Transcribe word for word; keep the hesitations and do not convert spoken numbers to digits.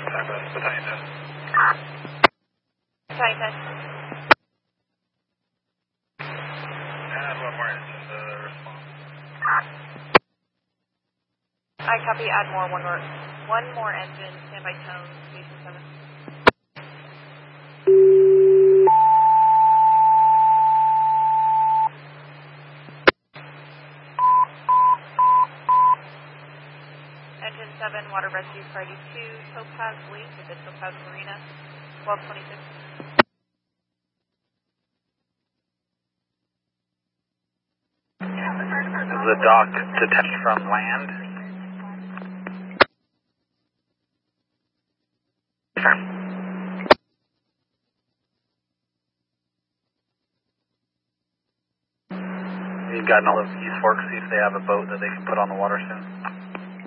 Battalion ten. Battalion ten. Add one more engine to the response. I copy, add more, one more, one more engine, standby tone, station seven. Engine seven, water rescue priority two, Topaz Lake at the Topaz Marina, twelve twenty-six. Is the dock detached from land? You've gotten all of East Fork, see if they have a boat that they can put on the water soon.